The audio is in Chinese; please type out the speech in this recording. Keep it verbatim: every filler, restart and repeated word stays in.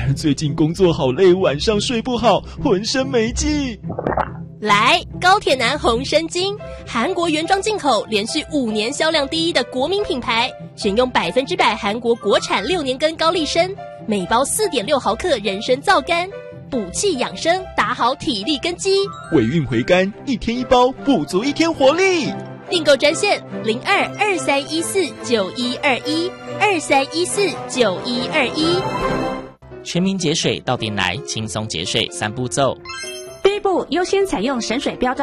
最近工作好累，晚上睡不好，浑身没劲。 来，高铁男红参精，韩国原装进口，连续五年销量第一的国民品牌，选用百分之百韩国国产六年根高丽参，每包四点六毫克人参皂苷，补气养生，打好体力根基。 尾韵回甘，一天一包，补足一天活力。 订购专线零二二三一四九一二一二三一四九一二一。 全民节水到店来，轻松节水三步骤。 第一步，优先采用省水标章。